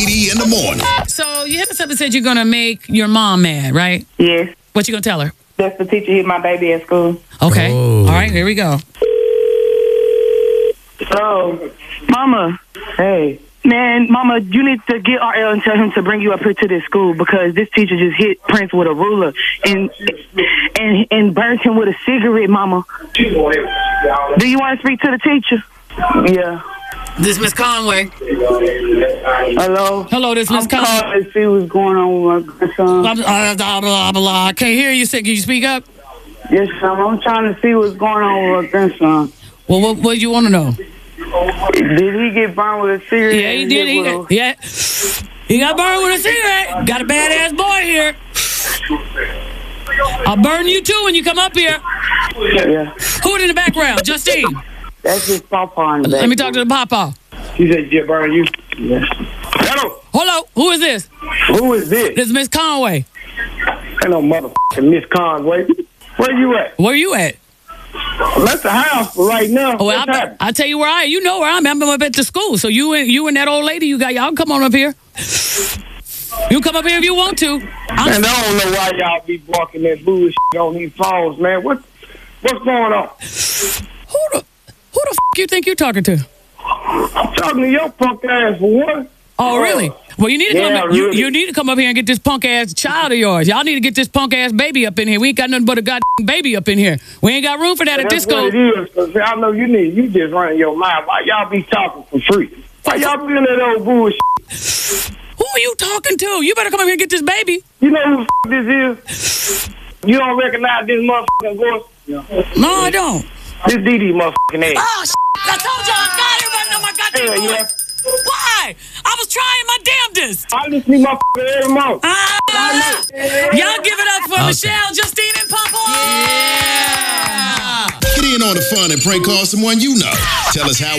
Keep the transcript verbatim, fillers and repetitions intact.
in the morning. So you hit us up and said you're going to make your mom mad, right? Yes. What you going to tell her? That's the teacher hit my baby at school. Okay. Oh. All right, here we go. So, Mama. Hey. Man, Mama, you need to get R L and tell him to bring you up here to this school because this teacher just hit Prince with a ruler and and and burnt him with a cigarette, Mama. Do you want to speak to the teacher? Yeah. This Miss Conway. Hello? Hello, this Miss I'm Conway. calling to see what's going on with my grandson. Blah, blah, blah, blah, blah. I can't hear you. Can you speak up? Yes, Mom. I'm trying to see what's going on with my grandson. Well, what, what do you want to know? Did he get burned with a cigarette? Yeah, he did. He got, yeah. He got burned with a cigarette. Got a badass boy here. I'll burn you too when you come up here. Yeah. Who is in the background? Justine. That's his papa in the back. Let me talk to the papa. He said he'll burn you. Yeah. Hello. Hello. Who is this? Who is this? This is Miss Conway. Hello, motherfucking Miss Conway. Where you at? Where you at? I'm at the house right now. Oh, well, I, I'll tell you where I am. You know where I'm at. I'm up at the school. So you and you and that old lady you got, y'all come on up here. You come up here if you want to. I'm man, I don't know why y'all be walking that bullshit on these phones, man. What, what's going on? Who the, who the f*** you think you're talking to? I'm talking to your punk ass for what? Oh, really? Well, you need to Yeah, come. You, really. you need to come up here and get this punk ass child of yours. Y'all need to get this punk ass baby up in here. We ain't got nothing but a goddamn baby up in here. We ain't got room for that at That's disco. what it is, because I know you need, you just running your mouth. Why y'all be talking for free? Why y'all be in that old bullshit? Who are you talking to? You better come up here and get this baby. You know who the f- this is? You don't recognize this motherfucking voice? No, I don't. This D D motherfucking ass. Oh, shit. I told y'all I got everybody know my goddamn Hell, voice. Why? I was trying my damnedest. I listen to my f- every month. Ah, y'all give it up for Okay. Michelle, Justine, and Papa. Get in on the fun and prank call someone you know. Tell us how